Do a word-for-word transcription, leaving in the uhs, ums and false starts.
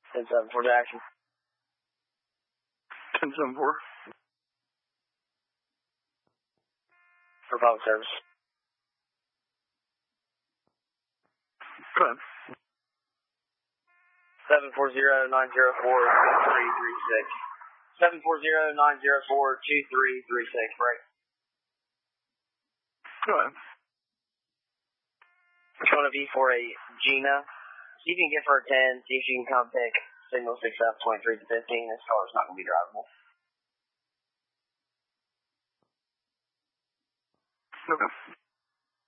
ten seven four to action. ten seven four. For public service. Go ahead. seven four zero nine zero four two three three six. seven four zero nine zero four two three three six, right? Go ahead. Going to be for a Gina. See if you can get for a ten. See if you can come pick signal six F twenty-three to fifteen. This car's not going to be drivable. Okay.